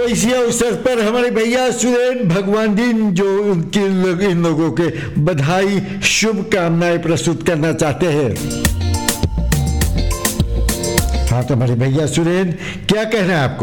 इसी अवसर पर हमारे भैया सुरेन भगवान दिन जो इन लोगों के बधाई शुभकामनाएं प्रस्तुत करना चाहते हैं। हाँ, तो हमारे भैया सुरेन क्या कहना है आपको?